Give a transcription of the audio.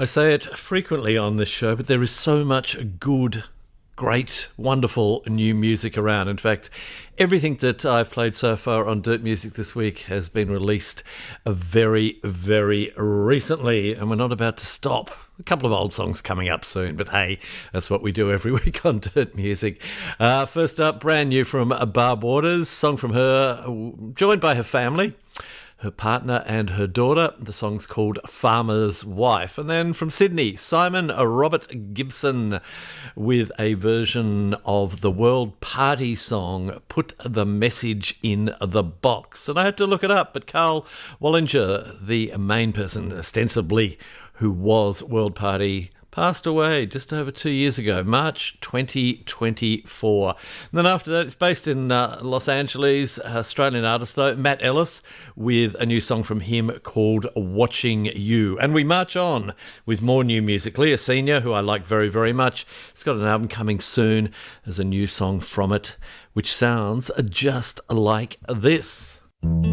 I say it frequently on this show, but there is so much good, great, wonderful new music around. In fact, everything that I've played so far on Dirt Music this week has been released very, very recently, and we're not about to stop. A couple of old songs coming up soon, but hey, that's what we do every week on Dirt Music. First up, brand new from Barb Waters, song from her, joined by her family, her partner and her daughter. The song's called Farmer's Wife. And then from Sydney, Simon Robert Gibson with a version of the World Party song, Put the Message in the Box. And I had to look it up, but Carl Wallinger, the main person ostensibly who was World Party, passed away just over 2 years ago, March 2024. And then after that, it's based in Los Angeles, Australian artist though, Matt Ellis, with a new song from him called Watching You. And we march on with more new music. Leah Senior, who I like very, very much, has got an album coming soon. There's a new song from it, which sounds just like this.